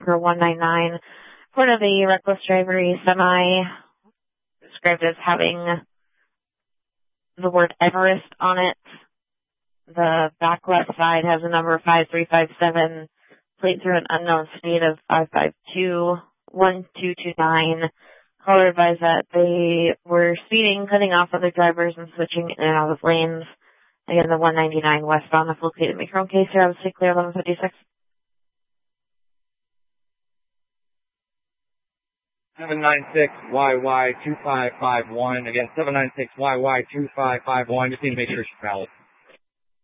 Parker 199. Part of the reckless drivery semi described as having the word Everest on it. The back left side has a number 5357, plate through an unknown speed of 552-1229. Caller advised that they were speeding, cutting off other drivers and switching in and out of lanes. Again, the 199 westbound, the located me from case here. I was clear 1156. 796YY2551. Again, 796YY2551. Just need to make sure she's valid.